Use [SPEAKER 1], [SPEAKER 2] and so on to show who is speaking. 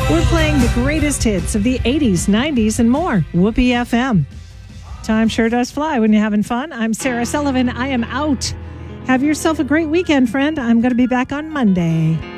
[SPEAKER 1] We're playing the greatest hits of the 80s, 90s, and more. Whoopee FM. Time sure does fly when you're having fun. I'm Sarah Sullivan. I am out. Have yourself a great weekend, friend. I'm going to be back on Monday.